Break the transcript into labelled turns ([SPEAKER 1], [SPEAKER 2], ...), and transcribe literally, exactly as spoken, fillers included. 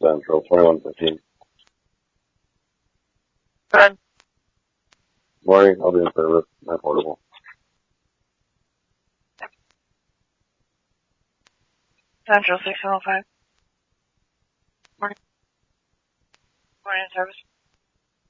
[SPEAKER 1] Central, twenty-one fifteen.
[SPEAKER 2] Good.
[SPEAKER 1] Morning, I'll be in service, my portable.
[SPEAKER 2] Central six one oh five. Morning. Morning service.